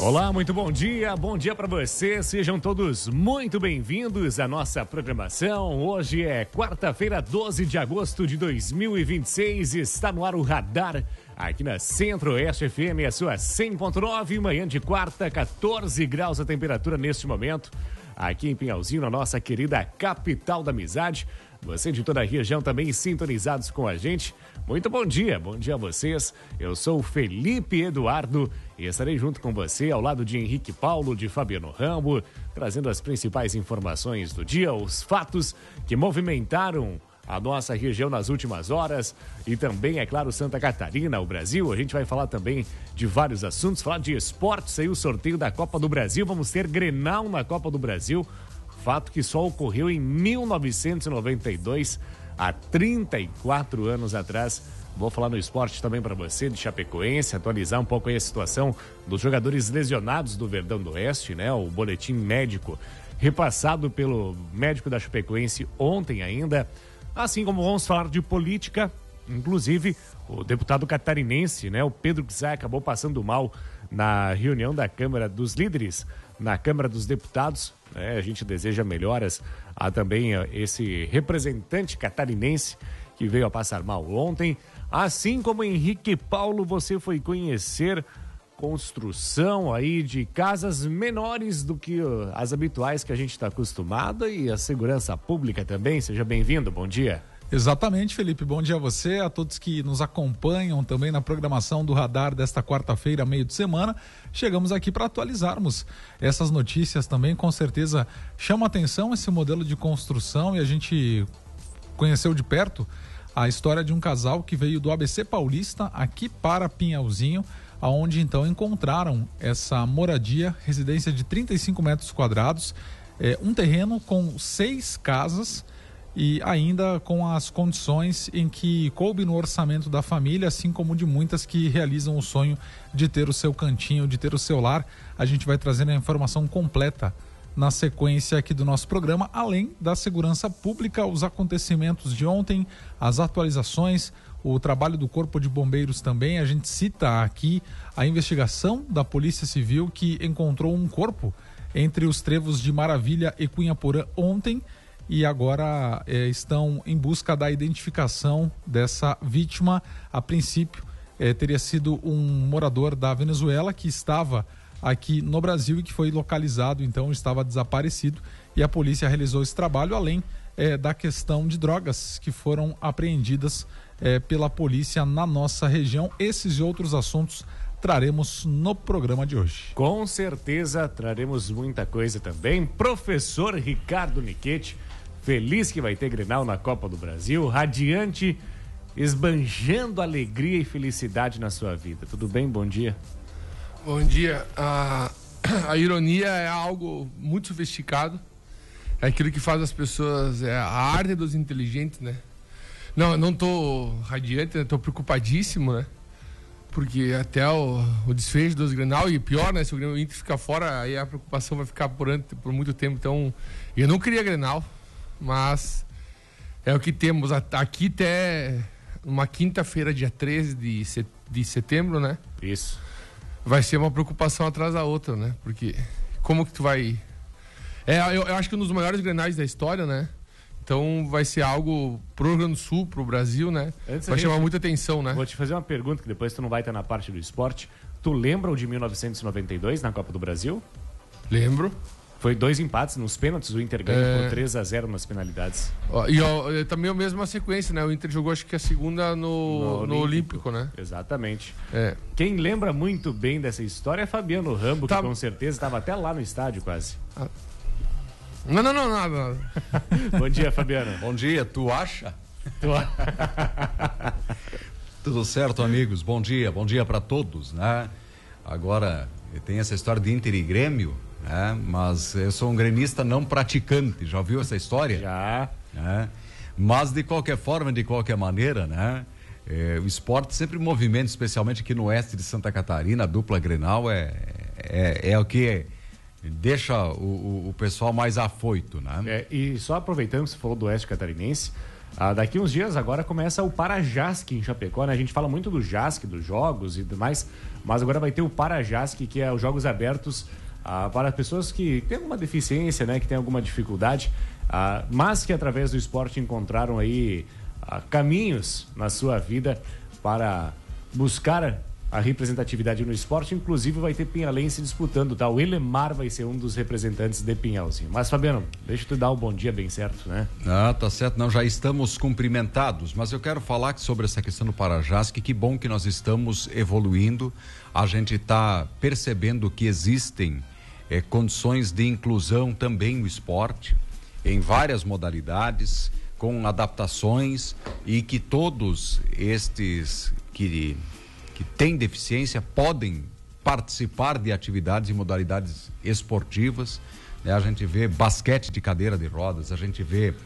Olá, muito bom dia para você, sejam todos muito bem-vindos à nossa programação. Hoje é quarta-feira, 12 de agosto de 2026, está no ar o Radar, aqui na Centro-Oeste FM, a sua 100.9, manhã de quarta, 14 graus a temperatura neste momento, aqui em Pinhalzinho, na nossa querida capital da amizade. Você de toda a região também sintonizados com a gente. Muito bom dia a vocês. Eu sou o Felipe Eduardo e estarei junto com você ao lado de Henrique Paulo, de Fabiano Rambo, trazendo as principais informações do dia, os fatos que movimentaram a nossa região nas últimas horas e também, é claro, Santa Catarina, o Brasil. A gente vai falar também de vários assuntos, falar de esportes, aí o sorteio da Copa do Brasil. Vamos ter Grenal na Copa do Brasil. Fato que só ocorreu em 1992, há 34 anos atrás. Vou falar no esporte também para você, de Chapecoense, atualizar um pouco aí a situação dos jogadores lesionados do Verdão do Oeste, né? O boletim médico repassado pelo médico da Chapecoense ontem ainda. Assim como vamos falar de política, inclusive o deputado catarinense, né? O Pedro Xá acabou passando mal na reunião da Câmara dos Líderes, na Câmara dos Deputados. A gente deseja melhoras a também esse representante catarinense que veio a passar mal ontem. Assim como Henrique Paulo, você foi conhecer construção aí de casas menores do que as habituais que a gente está acostumado e a segurança pública também. Seja bem-vindo, bom dia. Exatamente, Felipe. Bom dia a você, a todos que nos acompanham também na programação do Radar desta quarta-feira, meio de semana. Chegamos aqui para atualizarmos essas notícias também. Com certeza chama atenção esse modelo de construção e a gente conheceu de perto a história de um casal que veio do ABC Paulista aqui para Pinhalzinho, aonde então encontraram essa moradia, residência de 35 metros quadrados, um terreno com 6 casas, e ainda com as condições em que coube no orçamento da família, assim como de muitas que realizam o sonho de ter o seu cantinho, de ter o seu lar. A gente vai trazendo a informação completa na sequência aqui do nosso programa, além da segurança pública, os acontecimentos de ontem, as atualizações, o trabalho do Corpo de Bombeiros também. A gente cita aqui a investigação da Polícia Civil, que encontrou um corpo entre os trevos de Maravilha e Cunhaporã ontem, e agora estão em busca da identificação dessa vítima. A princípio teria sido um morador da Venezuela que estava aqui no Brasil e que foi localizado, então estava desaparecido, e a polícia realizou esse trabalho, além da questão de drogas que foram apreendidas pela polícia na nossa região. Esses e outros assuntos traremos no programa de hoje. Com certeza traremos muita coisa também. Professor Ricardo Niquete, feliz que vai ter Grenal na Copa do Brasil, radiante, esbanjando alegria e felicidade na sua vida. Tudo bem? Bom dia. Bom dia. A ironia é algo muito sofisticado. É aquilo que faz as pessoas, a arte dos inteligentes, né? Não, eu não tô radiante, eu tô preocupadíssimo, né? Porque até o desfecho dos Grenal, e pior, né? Se o Inter ficar fora, aí a preocupação vai ficar por muito tempo. Então, eu não queria Grenal, mas é o que temos. Aqui até uma quinta-feira, dia 13 de setembro, né? Isso. Vai ser uma preocupação atrás da outra, né? Porque como que tu vai... eu acho que um dos maiores Grenais da história, né? Então vai ser algo pro Rio Grande do Sul, pro Brasil, né? Vai chamar muita atenção, né? Vou te fazer uma pergunta que depois tu não vai estar na parte do esporte. Tu lembra o de 1992 na Copa do Brasil? Lembro. Foi 2 empates nos pênaltis, o Inter ganhou por 3-0 nas penalidades. E também a mesma sequência, né? O Inter jogou acho que a segunda no Olímpico, né? Exatamente. Quem lembra muito bem dessa história é Fabiano Rambo, que com certeza estava até lá no estádio quase. Não. Bom dia, Fabiano. Bom dia, tu acha? Tudo certo, amigos? Bom dia para todos, né? Agora, tem essa história de Inter e Grêmio, né? Mas eu sou um gremista não praticante, já ouviu essa história? Já. Mas de qualquer forma, de qualquer maneira, né? O esporte sempre movimenta, especialmente aqui no oeste de Santa Catarina, a dupla Grenal é o que deixa o pessoal mais afoito, né? E só aproveitando que você falou do oeste catarinense, Daqui uns dias agora começa o Parajask em Chapecó, né? A gente fala muito do JASC, dos jogos e demais, mas agora vai ter o Parajask, que é os jogos abertos para pessoas que têm alguma deficiência, né? Que têm alguma dificuldade, mas que através do esporte encontraram aí caminhos na sua vida para buscar a representatividade no esporte. Inclusive vai ter pinhalense disputando, tá? O Elemar vai ser um dos representantes de Pinhalzinho. Mas, Fabiano, deixa eu te dar o bom dia bem certo, né? Tá certo. Não, já estamos cumprimentados, mas eu quero falar sobre essa questão do Parajask. Que bom que nós estamos evoluindo. A gente está percebendo que existem condições de inclusão também no esporte, em várias modalidades, com adaptações, e que todos estes que têm deficiência podem participar de atividades e modalidades esportivas, né? A gente vê basquete de cadeira de rodas, a gente vê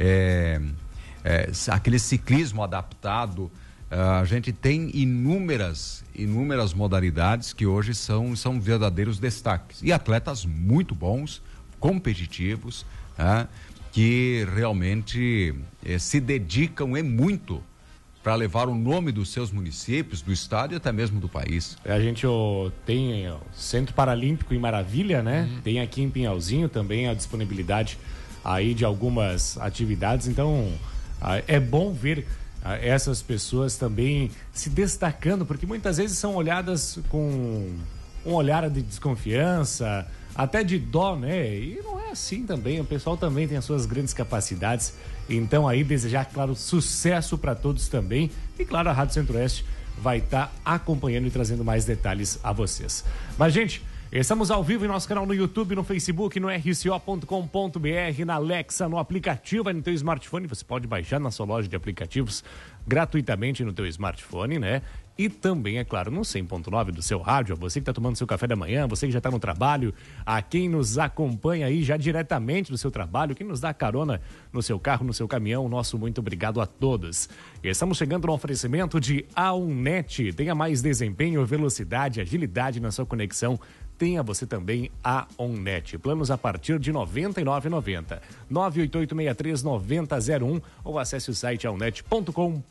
aquele ciclismo adaptado, a gente tem inúmeras modalidades que hoje são verdadeiros destaques, e atletas muito bons, competitivos, né? Que realmente se dedicam muito para levar o nome dos seus municípios, do estado e até mesmo do país. A gente tem o Centro Paralímpico em Maravilha, né? Tem aqui em Pinhalzinho também a disponibilidade aí de algumas atividades. Então, é bom ver essas pessoas também se destacando, porque muitas vezes são olhadas com um olhar de desconfiança, até de dó, né? E não é assim também, o pessoal também tem as suas grandes capacidades. Então aí desejar, claro, sucesso para todos também. E claro, a Rádio Centro-Oeste vai estar acompanhando e trazendo mais detalhes a vocês. Mas, gente, estamos ao vivo em nosso canal no YouTube, no Facebook, no rco.com.br, na Alexa, no aplicativo, no teu smartphone. Você pode baixar na sua loja de aplicativos gratuitamente no teu smartphone, né? E também, é claro, no 100.9 do seu rádio, você que está tomando seu café da manhã, você que já está no trabalho, a quem nos acompanha aí já diretamente do seu trabalho, quem nos dá carona no seu carro, no seu caminhão, nosso muito obrigado a todos. Estamos chegando no oferecimento de A1net. Tenha mais desempenho, velocidade, agilidade na sua conexão. Tenha você também a OnNet. Planos a partir de R$ 99,90. 98863-9001 ou acesse o site aonet.com.br.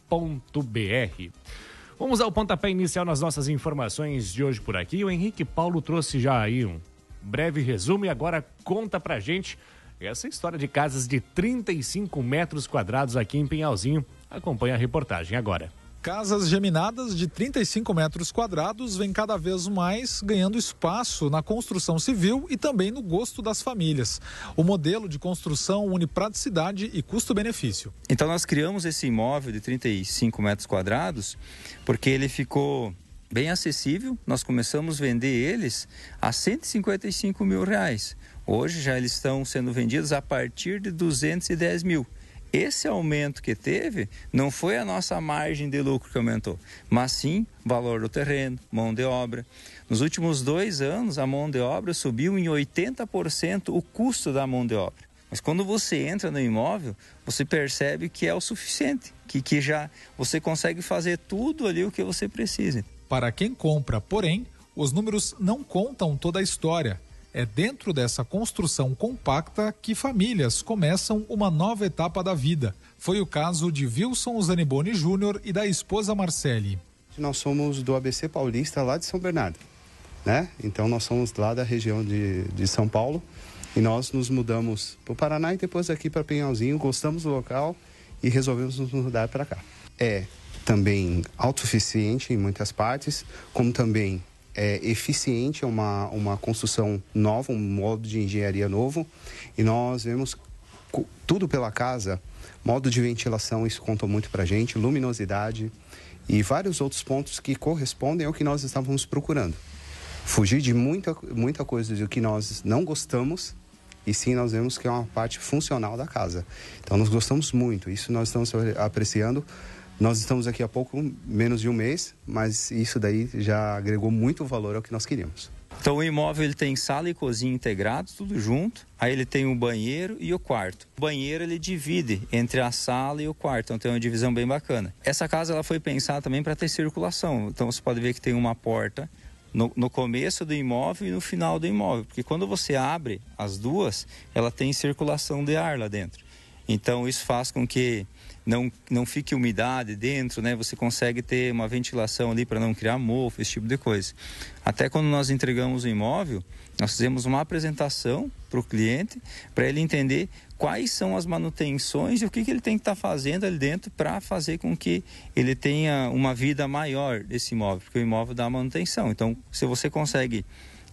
Vamos ao pontapé inicial nas nossas informações de hoje por aqui. O Henrique Paulo trouxe já aí um breve resumo e agora conta pra gente essa história de casas de 35 metros quadrados aqui em Pinhalzinho. Acompanhe a reportagem agora. Casas geminadas de 35 metros quadrados vêm cada vez mais ganhando espaço na construção civil e também no gosto das famílias. O modelo de construção une praticidade e custo-benefício. Então nós criamos esse imóvel de 35 metros quadrados porque ele ficou bem acessível. Nós começamos a vender eles a R$155 mil. Hoje já eles estão sendo vendidos a partir de R$210 mil. Esse aumento que teve não foi a nossa margem de lucro que aumentou, mas sim valor do terreno, mão de obra. Nos últimos 2 anos, a mão de obra subiu em 80% o custo da mão de obra. Mas quando você entra no imóvel, você percebe que é o suficiente, que já você consegue fazer tudo ali o que você precisa. Para quem compra, porém, os números não contam toda a história. É dentro dessa construção compacta que famílias começam uma nova etapa da vida. Foi o caso de Wilson Zaniboni Júnior e da esposa Marcele. Nós somos do ABC Paulista, lá de São Bernardo, né? Então nós somos lá da região de São Paulo e nós nos mudamos para o Paraná e depois aqui para Pinhalzinho, gostamos do local e resolvemos nos mudar para cá. É também autossuficiente em muitas partes, como também é eficiente, é uma construção nova, um modo de engenharia novo, e nós vemos tudo pela casa, modo de ventilação, isso conta muito para a gente, luminosidade e vários outros pontos que correspondem ao que nós estávamos procurando. Fugir de muita coisa do que nós não gostamos, e sim nós vemos que é uma parte funcional da casa. Então nós gostamos muito, isso nós estamos apreciando. Nós estamos aqui há pouco, menos de um mês, mas isso daí já agregou muito valor ao que nós queríamos. Então o imóvel ele tem sala e cozinha integrados, tudo junto. Aí ele tem o banheiro e o quarto. O banheiro ele divide entre a sala e o quarto, então tem uma divisão bem bacana. Essa casa ela foi pensada também para ter circulação. Então você pode ver que tem uma porta no começo do imóvel e no final do imóvel. Porque quando você abre as duas, ela tem circulação de ar lá dentro. Então isso faz com que não fique umidade dentro, né? Você consegue ter uma ventilação ali para não criar mofo, esse tipo de coisa. Até quando nós entregamos o imóvel, nós fizemos uma apresentação para o cliente, para ele entender quais são as manutenções e o que ele tem que estar fazendo ali dentro para fazer com que ele tenha uma vida maior desse imóvel, porque o imóvel dá manutenção. Então, se você consegue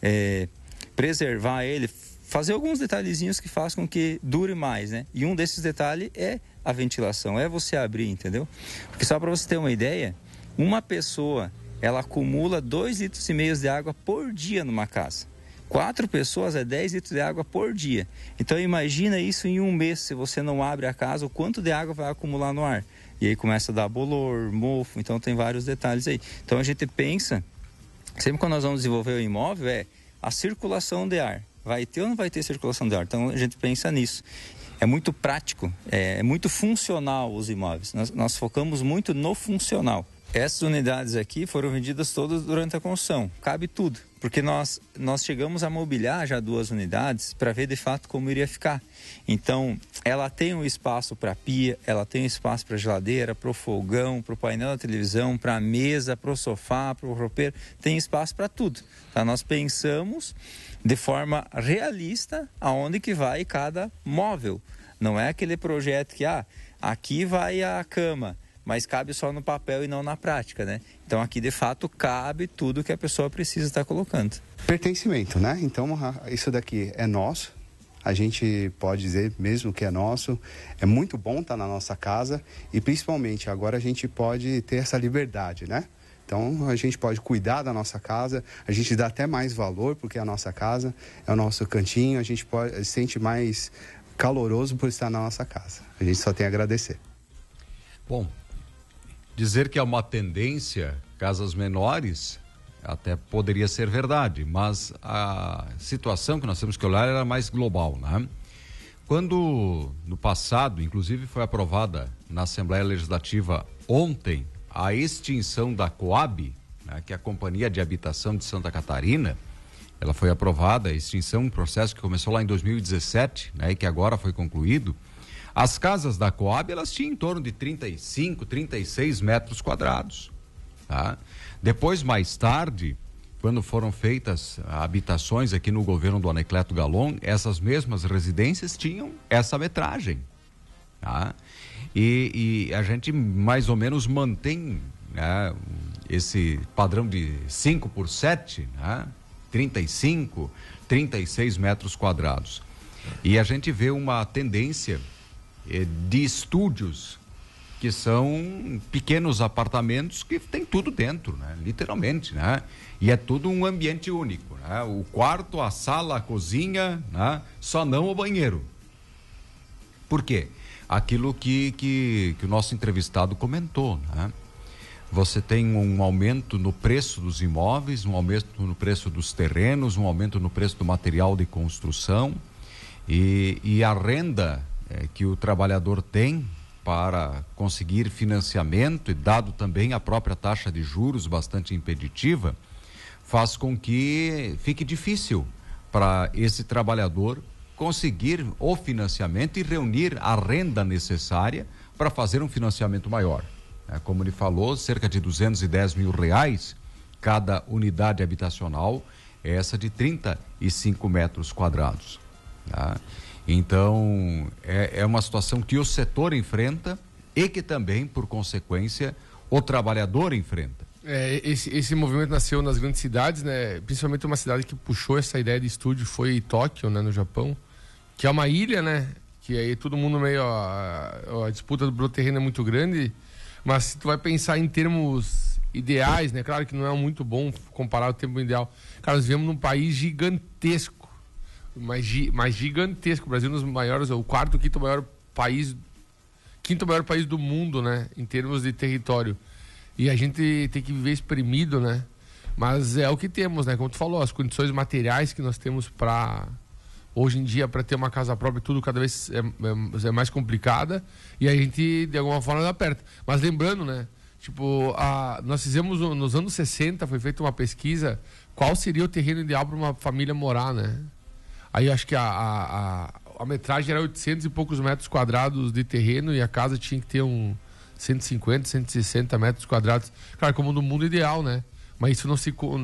preservar ele, fazer alguns detalhezinhos que façam com que dure mais, né? E um desses detalhes é a ventilação, é você abrir, entendeu? Porque só para você ter uma ideia, uma pessoa, ela acumula 2,5 litros de água por dia numa casa. 4 pessoas é 10 litros de água por dia. Então imagina isso em um mês, se você não abre a casa, o quanto de água vai acumular no ar. E aí começa a dar bolor, mofo, então tem vários detalhes aí. Então a gente pensa, sempre quando nós vamos desenvolver o imóvel, a circulação de ar. Vai ter ou não vai ter circulação de ar? Então a gente pensa nisso. É muito prático, é muito funcional os imóveis. Nós focamos muito no funcional. Essas unidades aqui foram vendidas todas durante a construção. Cabe tudo, porque nós chegamos a mobiliar já 2 unidades para ver de fato como iria ficar. Então, ela tem um espaço para pia, ela tem um espaço para geladeira, para o fogão, para o painel da televisão, para a mesa, para o sofá, para o roupeiro. Tem espaço para tudo. Tá? Nós pensamos de forma realista aonde que vai cada móvel. Não é aquele projeto que, aqui vai a cama, mas cabe só no papel e não na prática, né? Então aqui de fato cabe tudo que a pessoa precisa estar colocando. Pertencimento, né? Então isso daqui é nosso, a gente pode dizer mesmo que é nosso, é muito bom estar na nossa casa e principalmente agora a gente pode ter essa liberdade, né? Então a gente pode cuidar da nossa casa, a gente dá até mais valor porque é a nossa casa, é o nosso cantinho, a gente se sente mais caloroso por estar na nossa casa. A gente só tem a agradecer. Bom, dizer que é uma tendência, casas menores, até poderia ser verdade, mas a situação que nós temos que olhar era mais global, né? Quando no passado, inclusive foi aprovada na Assembleia Legislativa ontem, a extinção da Coab, né, que é a Companhia de Habitação de Santa Catarina, ela foi aprovada, a extinção, um processo que começou lá em 2017, né, e que agora foi concluído. As casas da Coab, elas tinham em torno de 35, 36 metros quadrados. Tá? Depois, mais tarde, quando foram feitas habitações aqui no governo do Anacleto Galon, essas mesmas residências tinham essa metragem. Tá? E a gente mais ou menos mantém, né, esse padrão de 5 por 7, né, 35, 36 metros quadrados. E a gente vê uma tendência de estúdios que são pequenos apartamentos que tem tudo dentro, né? Literalmente, né? E é tudo um ambiente único, né? O quarto, a sala, a cozinha, né? Só não o banheiro. Por quê? Aquilo que o nosso entrevistado comentou, né? Você tem um aumento no preço dos imóveis, um aumento no preço dos terrenos, um aumento no preço do material de construção e a renda que o trabalhador tem para conseguir financiamento e dado também a própria taxa de juros bastante impeditiva, faz com que fique difícil para esse trabalhador conseguir o financiamento e reunir a renda necessária para fazer um financiamento maior. Como ele falou, cerca de R$210 mil cada unidade habitacional, essa de 35 metros quadrados. Tá? Então, é uma situação que o setor enfrenta e que também, por consequência, o trabalhador enfrenta. Esse movimento nasceu nas grandes cidades, né? Principalmente uma cidade que puxou essa ideia de estúdio foi Tóquio, né, no Japão, que é uma ilha, né? Que aí todo mundo meio... A disputa do terreno é muito grande, mas se tu vai pensar em termos ideais, né? Claro que não é muito bom comparar o tempo ideal. Cara, nós vivemos num país gigantesco, mas gigantesco. O Brasil é um dos maiores, o quinto maior país do mundo, né? Em termos de território. E a gente tem que viver exprimido, né? Mas é o que temos, né? Como tu falou, as condições materiais que nós temos para... Hoje em dia, para ter uma casa própria, tudo cada vez é mais complicada. E a gente, de alguma forma, dá perto. Mas lembrando, né? Tipo, nós fizemos, nos anos 60, foi feita uma pesquisa, qual seria o terreno ideal para uma família morar, né? Aí acho que a metragem era 800 e poucos metros quadrados de terreno e a casa tinha que ter 150, 160 metros quadrados. Claro, como no mundo ideal, né? Mas isso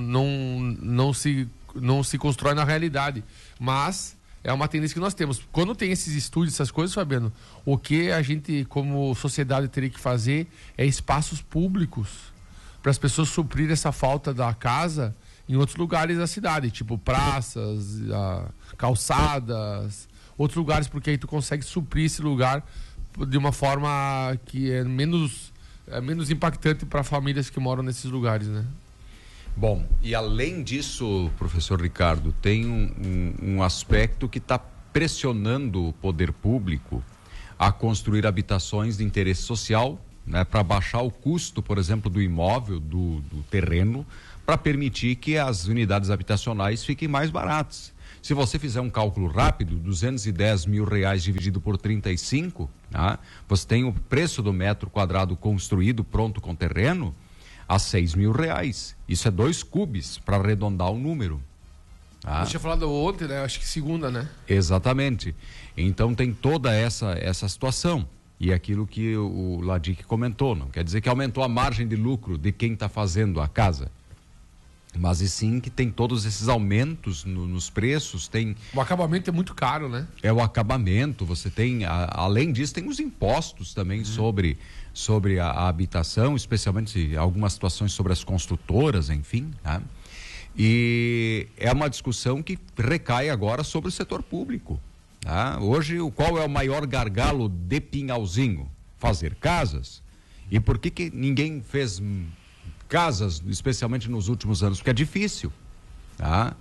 não se constrói na realidade. Mas é uma tendência que nós temos. Quando tem esses estúdios, essas coisas, Fabiano, o que a gente, como sociedade, teria que fazer é espaços públicos para as pessoas suprir essa falta da casa em outros lugares da cidade, tipo praças, calçadas, outros lugares, porque aí tu consegue suprir esse lugar de uma forma que é menos impactante para famílias que moram nesses lugares, né? Bom, e além disso, professor Ricardo, tem um aspecto que está pressionando o poder público a construir habitações de interesse social, né, para baixar o custo, por exemplo, do imóvel, do terreno, para permitir que as unidades habitacionais fiquem mais baratas. Se você fizer um cálculo rápido, R$210 mil dividido por 35, né, você tem o preço do metro quadrado construído, pronto com terreno, a R$6 mil. Isso é 2 cubes, para arredondar o número. A gente tinha falado ontem, né? Acho que segunda, né? Exatamente. Então tem toda essa situação. E aquilo que o Ladic comentou, não quer dizer que aumentou a margem de lucro de quem está fazendo a casa. Mas e sim que tem todos esses aumentos nos preços, tem... O acabamento é muito caro, né? É o acabamento, você tem, além disso, tem os impostos também sobre a habitação, especialmente algumas situações sobre as construtoras, enfim, né? E é uma discussão que recai agora sobre o setor público. Tá? Hoje, qual é o maior gargalo de Pinhalzinho? Fazer casas. E por que ninguém fez casas, especialmente nos últimos anos? Porque é difícil. Tá?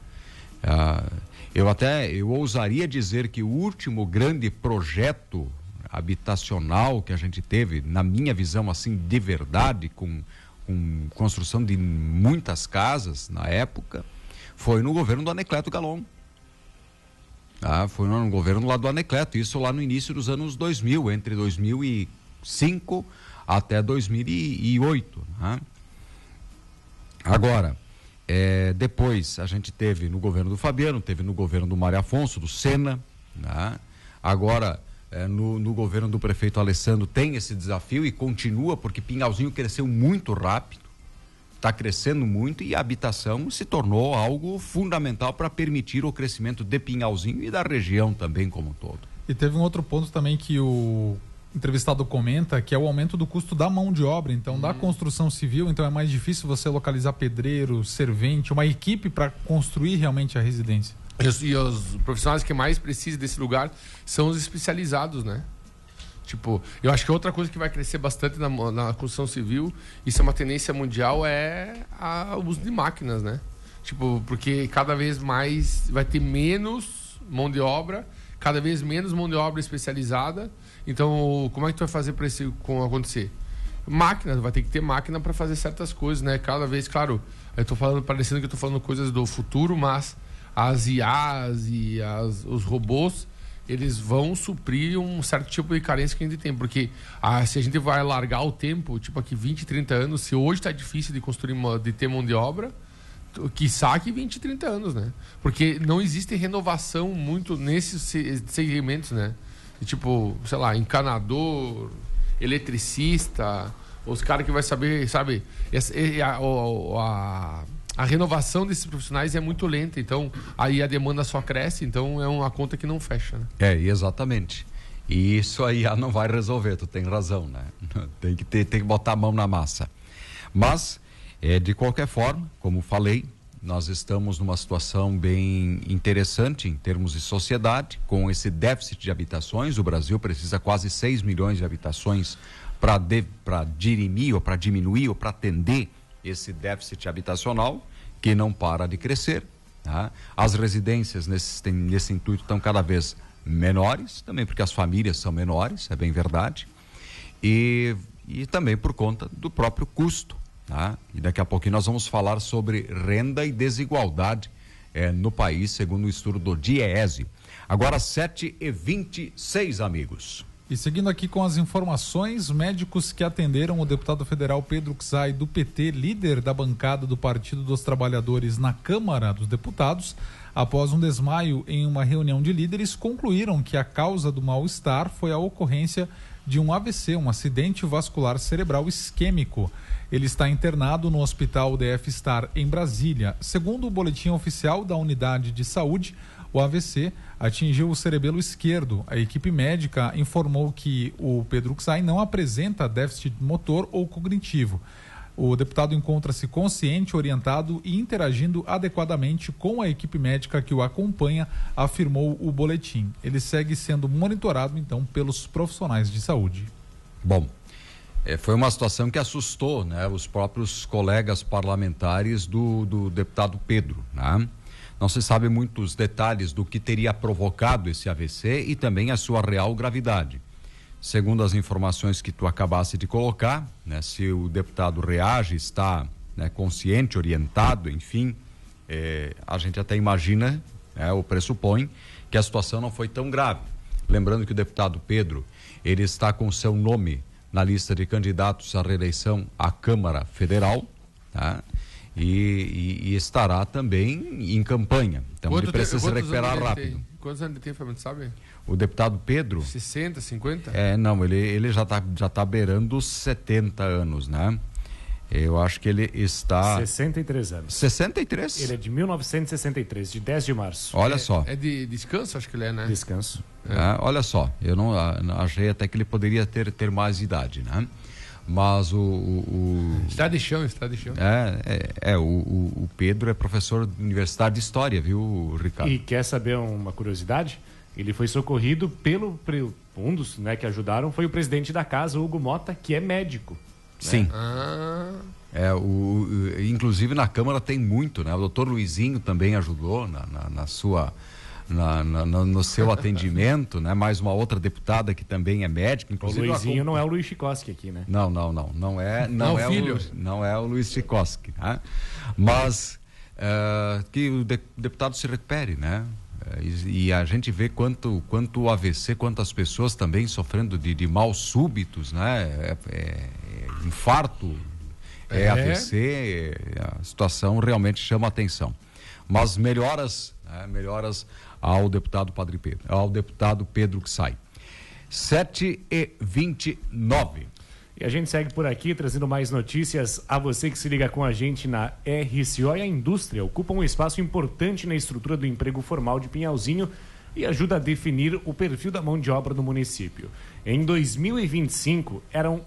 Eu ousaria dizer que o último grande projeto habitacional que a gente teve, na minha visão, assim, de verdade, com construção de muitas casas na época, foi no governo do Anacleto Galon. Foi no governo lá do Anacleto, isso lá no início dos anos 2000, entre 2005 até 2008. Né? Agora, depois a gente teve no governo do Fabiano, teve no governo do Mário Afonso, do Sena, né? Agora no governo do prefeito Alessandro tem esse desafio e continua, porque Pinhalzinho cresceu muito rápido, está crescendo muito, e a habitação se tornou algo fundamental para permitir o crescimento de Pinhalzinho e da região também como um todo. E teve um outro ponto também que o entrevistado comenta, que é o aumento do custo da mão de obra, então da construção civil. Então é mais difícil você localizar pedreiro, servente, uma equipe para construir realmente a residência. E os profissionais que mais precisam desse lugar são os especializados, né? Tipo, eu acho que outra coisa que vai crescer bastante na construção civil, isso é uma tendência mundial, é o uso de máquinas, né? Tipo, porque cada vez mais vai ter menos mão de obra, cada vez menos mão de obra especializada. Então, como é que tu vai fazer para isso acontecer? Máquinas, vai ter que ter máquina para fazer certas coisas, né? Cada vez, claro, eu tô falando, parecendo que eu tô falando coisas do futuro, mas as IAs e os robôs, eles vão suprir um certo tipo de carência que a gente tem, porque se a gente vai largar o tempo, tipo aqui 20, 30 anos, se hoje está difícil de construir, de ter mão de obra, quiçá que 20, 30 anos, né? Porque não existe renovação muito nesses segmentos, né? Tipo, sei lá, encanador, eletricista, os caras que vai saber, sabe? A renovação desses profissionais é muito lenta, então aí a demanda só cresce, então é uma conta que não fecha, né? Exatamente. E isso aí não vai resolver, tu tem razão, né? Tem que botar a mão na massa. Mas, de qualquer forma, como falei, nós estamos numa situação bem interessante em termos de sociedade, com esse déficit de habitações. O Brasil precisa quase 6 milhões de habitações para dirimir, ou para diminuir, ou para atender esse déficit habitacional, que não para de crescer. Tá? As residências nesse intuito estão cada vez menores, também porque as famílias são menores, é bem verdade, e também por conta do próprio custo. Tá? E daqui a pouquinho nós vamos falar sobre renda e desigualdade no país, segundo o estudo do DIEESE. Agora 7h26, amigos. E seguindo aqui com as informações, médicos que atenderam o deputado federal Pedro Czai do PT, líder da bancada do Partido dos Trabalhadores na Câmara dos Deputados, após um desmaio em uma reunião de líderes, concluíram que a causa do mal-estar foi a ocorrência de um AVC, um acidente vascular cerebral isquêmico. Ele está internado no Hospital DF Star em Brasília. Segundo o boletim oficial da Unidade de Saúde, o AVC atingiu o cerebelo esquerdo. A equipe médica informou que o Pedro Czai não apresenta déficit motor ou cognitivo. O deputado encontra-se consciente, orientado e interagindo adequadamente com a equipe médica que o acompanha, afirmou o boletim. Ele segue sendo monitorado, então, pelos profissionais de saúde. Bom, foi uma situação que assustou, né, os próprios colegas parlamentares do deputado Pedro, né? Não se sabe muitos detalhes do que teria provocado esse AVC e também a sua real gravidade. Segundo as informações que tu acabaste de colocar, né, se o deputado reage, está, né, consciente, orientado, enfim, a gente até imagina, ou pressupõe, que a situação não foi tão grave. Lembrando que o deputado Pedro, ele está com seu nome na lista de candidatos à reeleição à Câmara Federal, tá? E estará também em campanha. Então ele precisa se recuperar rápido. Quantos anos ele tem, Fábio, sabe? O deputado Pedro... 60, 50? Não, ele já tá beirando os 70 anos, né? Eu acho que ele está... 63 anos. 63? Ele é de 1963, de 10 de março. Olha só. É de descanso, acho que ele é, né? Descanso. Olha só, eu não achei até que ele poderia ter mais idade, né? Mas Está de chão. O Pedro é professor universitário de História, viu, Ricardo? E quer saber uma curiosidade? Ele foi socorrido um dos, né, que ajudaram foi o presidente da casa, Hugo Mota, que é médico. Sim. Né? Inclusive na Câmara tem muito, né? O doutor Luizinho também ajudou no seu atendimento, né? Mais uma outra deputada que também é médica, inclusive. O Luizinho não é o Luiz Chikoski aqui, né? Não é o Luiz Chikoski, né? Mas que o deputado se recupere, né? E a gente vê quanto o AVC, quantas pessoas também sofrendo de mal súbitos, né? Infarto, AVC, a situação realmente chama atenção. Mas melhoras ao deputado Pedro Czai. 7h29. E a gente segue por aqui trazendo mais notícias a você que se liga com a gente na RCO. E a indústria ocupa um espaço importante na estrutura do emprego formal de Pinhalzinho e ajuda a definir o perfil da mão de obra do município. Em 2025, eram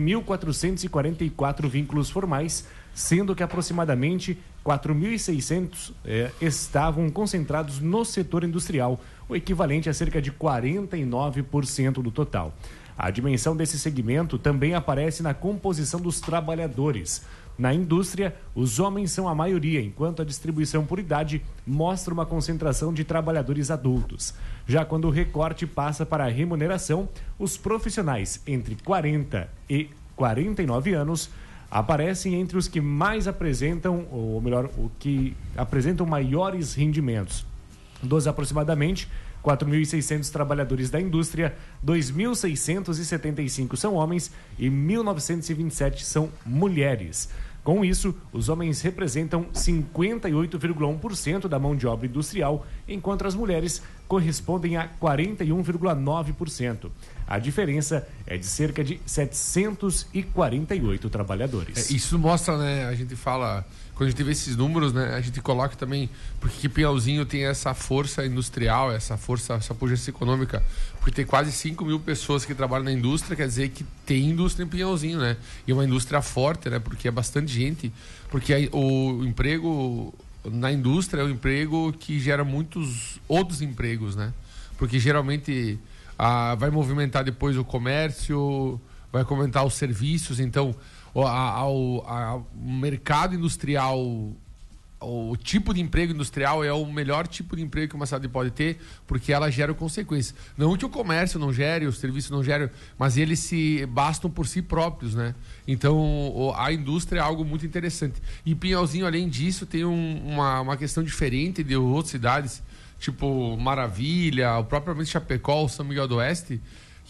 9.444 vínculos formais, sendo que aproximadamente 4.600 estavam concentrados no setor industrial, o equivalente a cerca de 49% do total. A dimensão desse segmento também aparece na composição dos trabalhadores. Na indústria, os homens são a maioria, enquanto a distribuição por idade mostra uma concentração de trabalhadores adultos. Já quando o recorte passa para a remuneração, os profissionais entre 40 e 49 anos aparecem entre os que mais apresentam, ou melhor, o que apresentam maiores rendimentos. Dos aproximadamente 4.600 trabalhadores da indústria, 2.675 são homens e 1.927 são mulheres. Com isso, os homens representam 58,1% da mão de obra industrial, enquanto as mulheres correspondem a 41,9%. A diferença é de cerca de 748 trabalhadores. Isso mostra, né? A gente fala, quando a gente vê esses números, né? A gente coloca também, porque Pinhalzinho tem essa força industrial, essa pujança econômica, porque tem quase 5 mil pessoas que trabalham na indústria, quer dizer que tem indústria em Pinhalzinho, né? E uma indústria forte, né? Porque é bastante gente, porque o emprego na indústria é um emprego que gera muitos outros empregos, né? Porque geralmente vai movimentar depois o comércio, vai movimentar os serviços, então o mercado industrial, o tipo de emprego industrial é o melhor tipo de emprego que uma cidade pode ter, porque ela gera consequências. Não que o comércio não gere, o serviço não gere, mas eles se bastam por si próprios, né? Então a indústria é algo muito interessante. E Pinhalzinho, além disso, tem uma questão diferente de outras cidades, tipo Maravilha, o propriamente Chapecó, São Miguel do Oeste,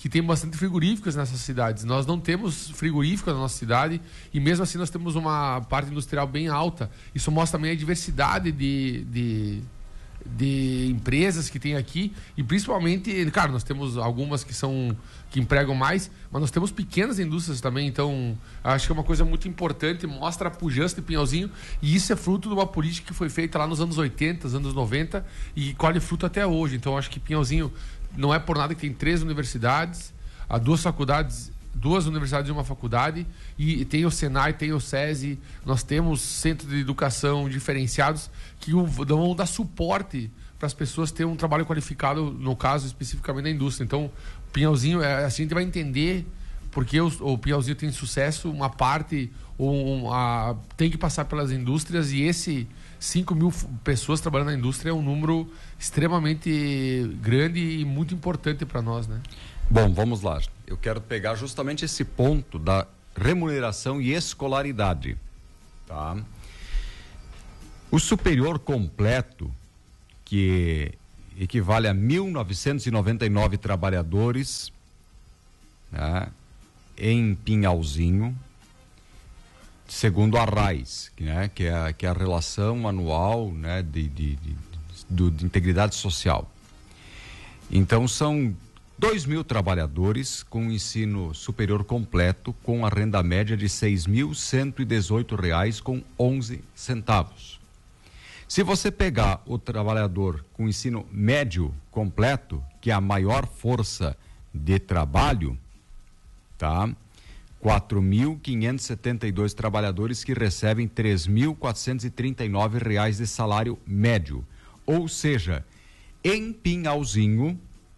que tem bastante frigoríficos nessas cidades. Nós não temos frigoríficos na nossa cidade e mesmo assim nós temos uma parte industrial bem alta. Isso mostra também a diversidade de empresas que tem aqui e principalmente, claro, nós temos algumas que empregam mais, mas nós temos pequenas indústrias também, então acho que é uma coisa muito importante, mostra a pujança de Pinhalzinho e isso é fruto de uma política que foi feita lá nos anos 80, anos 90 e colhe fruto até hoje. Então acho que Pinhalzinho não é por nada que tem 3 universidades, há 2 faculdades, 2 universidades e uma faculdade, e tem o Senai, tem o SESI, nós temos centros de educação diferenciados que vão dar suporte para as pessoas terem um trabalho qualificado, no caso especificamente da indústria. Então, Pinhalzinho, a gente vai entender porque o Pinhalzinho tem sucesso, uma parte tem que passar pelas indústrias, e esse 5.000 pessoas trabalhando na indústria é um número extremamente grande e muito importante para nós, né? Bom, vamos lá. Eu quero pegar justamente esse ponto da remuneração e escolaridade. Tá? O superior completo, que equivale a 1.999 trabalhadores, né, em Pinhalzinho, segundo a RAIS, né, que é a relação anual, né, de integridade social. Então são 2.000 trabalhadores com ensino superior completo, com a renda média de R$ 6.118,11. Se você pegar o trabalhador com ensino médio completo, que é a maior força de trabalho, tá? 4.572 trabalhadores que recebem R$ 3.439 de salário médio. Ou seja, em Pinhalzinho,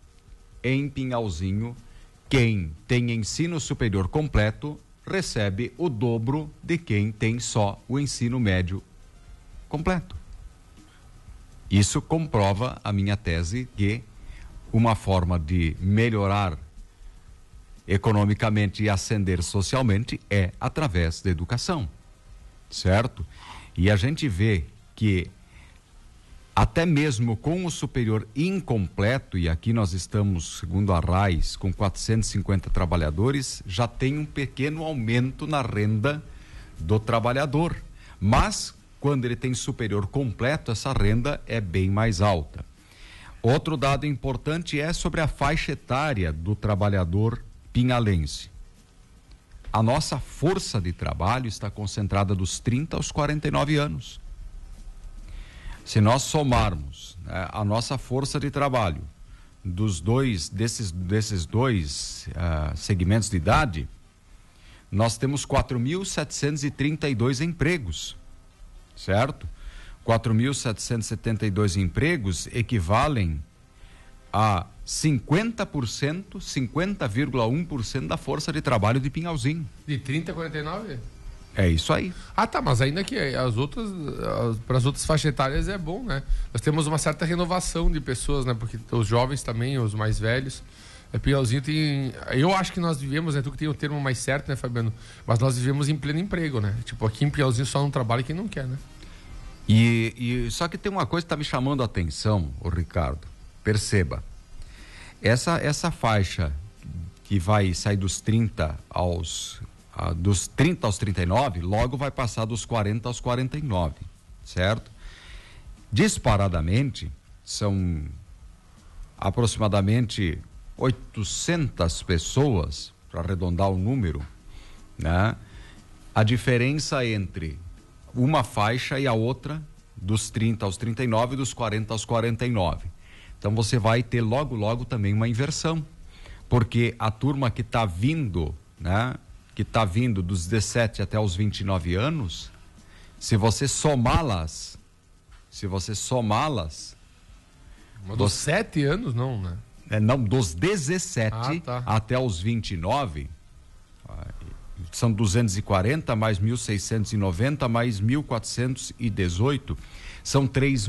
quem tem ensino superior completo recebe o dobro de quem tem só o ensino médio completo. Isso comprova a minha tese que uma forma de melhorar economicamente e ascender socialmente é através da educação, certo? E a gente vê que até mesmo com o superior incompleto, e aqui nós estamos, segundo a RAIS, com 450 trabalhadores, já tem um pequeno aumento na renda do trabalhador. Mas, quando ele tem superior completo, essa renda é bem mais alta. Outro dado importante é sobre a faixa etária do trabalhador pinhalense. A nossa força de trabalho está concentrada dos 30 aos 49 anos. Se nós somarmos, né, a nossa força de trabalho desses dois segmentos de idade, nós temos 4.732 empregos, certo? 4.772 empregos equivalem a 50,1% da força de trabalho de Pinhalzinho. De 30 a 49? É isso aí. Ah, tá, mas ainda que para as outras faixas etárias é bom, né? Nós temos uma certa renovação de pessoas, né? Porque os jovens também, os mais velhos. Pinhalzinho tem... Eu acho que nós vivemos, né? Tu que tem o termo mais certo, né, Fabiano? Mas nós vivemos em pleno emprego, né? Tipo, aqui em Pinhalzinho só não trabalha quem não quer, né? E só que tem uma coisa que está me chamando a atenção, ô Ricardo. Perceba. Essa faixa que vai sair dos 30 aos 39, logo vai passar dos 40 aos 49, certo? Disparadamente, são aproximadamente 800 pessoas, para arredondar o número, né? A diferença entre uma faixa e a outra, dos 30 aos 39 e dos 40 aos 49. Então você vai ter logo também uma inversão, porque a turma que está vindo, né? Que está vindo dos 17 até os 29 anos, se você somá-las... Mas dos 7 anos não, né? Não, dos 17 até os 29, são 240 mais 1.690 mais 1.418, são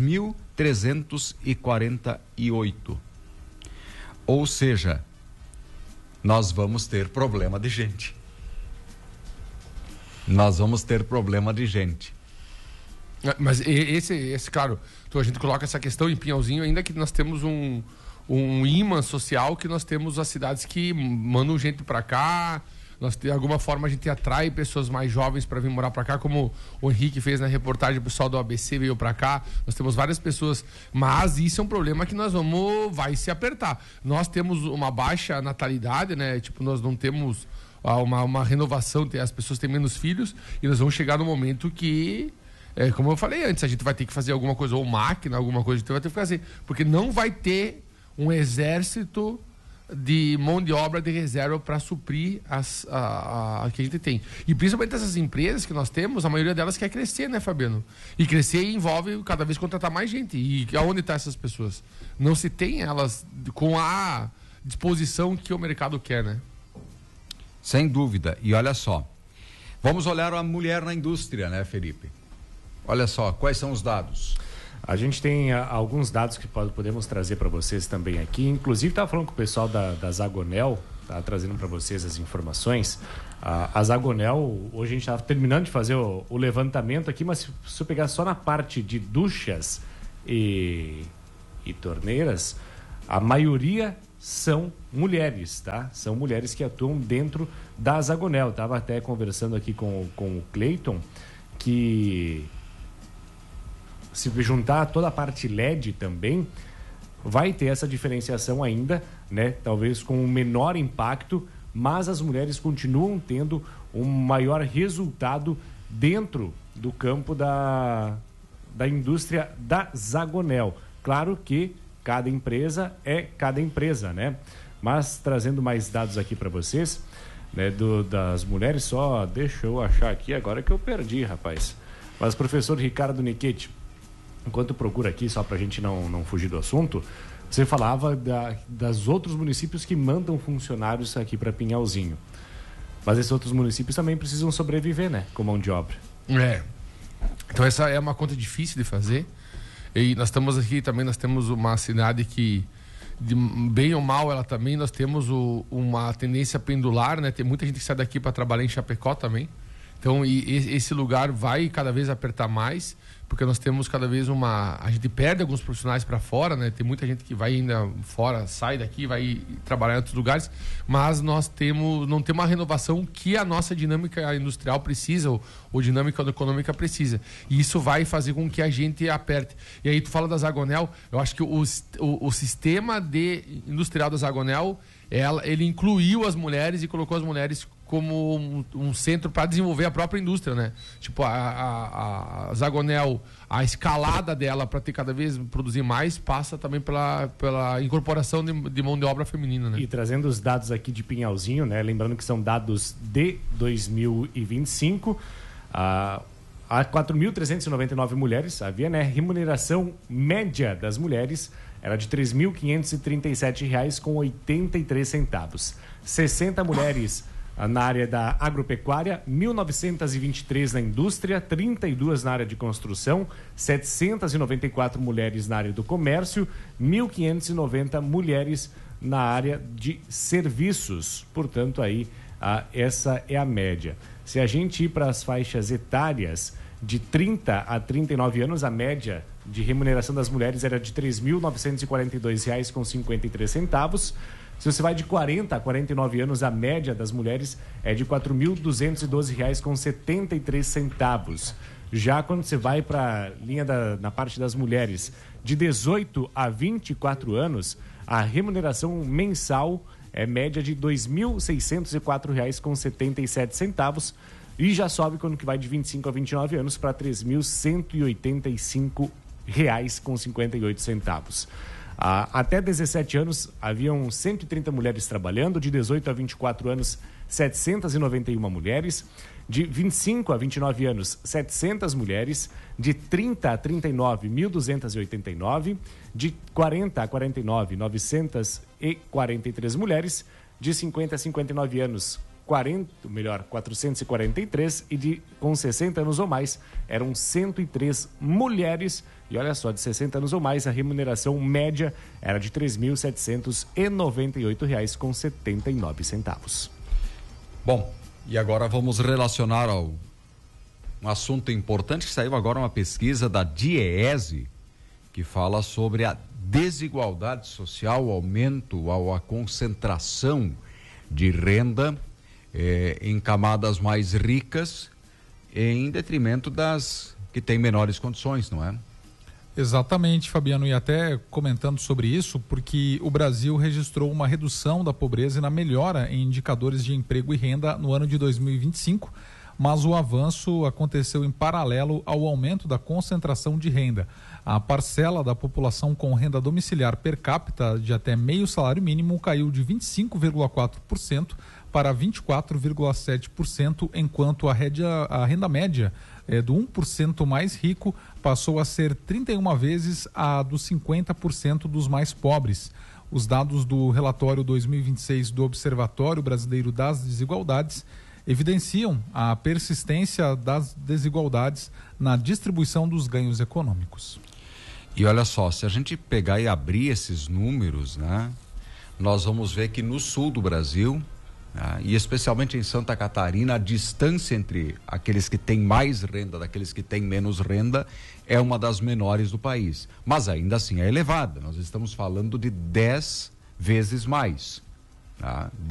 3.348. Ou seja, nós vamos ter problema de gente. Mas esse claro, então a gente coloca essa questão em Pinhalzinho, ainda que nós temos um um imã social que nós temos as cidades que mandam gente para cá. Nós, de alguma forma, a gente atrai pessoas mais jovens para vir morar para cá, como o Henrique fez na reportagem, o pessoal do ABC veio para cá. Nós temos várias pessoas, mas isso é um problema que vai se apertar. Nós temos uma baixa natalidade, né? Tipo, nós não temos uma renovação, as pessoas têm menos filhos e nós vamos chegar no momento que, como eu falei antes, a gente vai ter que fazer alguma coisa, ou máquina, alguma coisa, a gente vai ter que fazer, porque não vai ter um exército de mão de obra de reserva para suprir a que a gente tem. E principalmente essas empresas que nós temos, a maioria delas quer crescer, né, Fabiano? E crescer envolve cada vez contratar mais gente. E aonde estão essas pessoas? Não se tem elas com a disposição que o mercado quer, né? Sem dúvida. E olha só, vamos olhar a mulher na indústria, né, Felipe? Olha só, quais são os dados? A gente tem alguns dados que podemos trazer para vocês também aqui. Inclusive, estava falando com o pessoal da Zagonel, tá trazendo para vocês as informações. A Zagonel, hoje a gente estava terminando de fazer o levantamento aqui, mas se eu pegar só na parte de duchas e torneiras, a maioria são mulheres, tá? São mulheres que atuam dentro da Zagonel. Estava até conversando aqui com o Cleiton, que se juntar toda a parte LED também, vai ter essa diferenciação ainda, né? Talvez com um menor impacto, mas as mulheres continuam tendo um maior resultado dentro do campo da indústria da Zagonel. Claro que cada empresa é cada empresa, né? Mas trazendo mais dados aqui para vocês, né, das mulheres, só deixa eu achar aqui agora que eu perdi, rapaz. Mas professor Ricardo Nichetti, enquanto procura aqui, só para a gente não fugir do assunto, você falava das outros municípios que mandam funcionários aqui para Pinhalzinho. Mas esses outros municípios também precisam sobreviver, né? Com mão de obra. Então essa é uma conta difícil de fazer. E nós estamos aqui também, nós temos uma cidade que, bem ou mal, ela também, nós temos uma tendência pendular, né? Tem muita gente que sai daqui para trabalhar em Chapecó também. Então, esse lugar vai cada vez apertar mais, porque nós temos cada vez a gente perde alguns profissionais para fora, né? Tem muita gente que vai ainda fora, sai daqui, vai trabalhar em outros lugares, mas nós não temos a renovação que a nossa dinâmica industrial precisa, ou dinâmica econômica precisa. E isso vai fazer com que a gente aperte. E aí tu fala da Zagonel, eu acho que o sistema industrial da Zagonel, ele incluiu as mulheres e colocou as mulheres como um centro para desenvolver a própria indústria, né? Tipo, a Zagonel, a escalada dela para ter cada vez produzir mais passa também pela incorporação de mão de obra feminina, né? E trazendo os dados aqui de Pinhalzinho, né? Lembrando que são dados de 2025, há 4.399 mulheres havia, né? Remuneração média das mulheres era de R$ 3.537,83. 60 mulheres na área da agropecuária, 1.923 na indústria, 32 na área de construção, 794 mulheres na área do comércio, 1.590 mulheres na área de serviços. Portanto, aí essa é a média. Se a gente ir para as faixas etárias de 30 a 39 anos, a média de remuneração das mulheres era de R$ 3.942,53. Se você vai de 40 a 49 anos, a média das mulheres é de R$ 4.212,73. Já quando você vai para a linha na parte das mulheres de 18 a 24 anos, a remuneração mensal é média de R$ 2.604,77 e já sobe quando que vai de 25 a 29 anos para R$ 3.185,58. Até 17 anos, haviam 130 mulheres trabalhando, de 18 a 24 anos, 791 mulheres, de 25 a 29 anos, 700 mulheres, de 30 a 39, 1.289, de 40 a 49, 943 mulheres, de 50 a 59 anos, 443, e com 60 anos ou mais eram 103 mulheres. E olha só, de 60 anos ou mais, a remuneração média era de R$ 3.798,79. Bom, e agora vamos relacionar um assunto importante que saiu agora, uma pesquisa da DIEESE, que fala sobre a desigualdade social, o aumento, a concentração de renda em camadas mais ricas, em detrimento das que têm menores condições, não é? Exatamente, Fabiano, e até comentando sobre isso, porque o Brasil registrou uma redução da pobreza e na melhora em indicadores de emprego e renda no ano de 2025, mas o avanço aconteceu em paralelo ao aumento da concentração de renda. A parcela da população com renda domiciliar per capita de até meio salário mínimo caiu de 25,4% para 24,7%, enquanto a renda média do 1% mais rico passou a ser 31 vezes a dos 50% dos mais pobres. Os dados do relatório 2026 do Observatório Brasileiro das Desigualdades evidenciam a persistência das desigualdades na distribuição dos ganhos econômicos. E olha só, se a gente pegar e abrir esses números, né, nós vamos ver que no sul do Brasil, e especialmente em Santa Catarina, a distância entre aqueles que têm mais renda daqueles que têm menos renda é uma das menores do país. Mas ainda assim é elevada. Nós estamos falando de 10 vezes mais.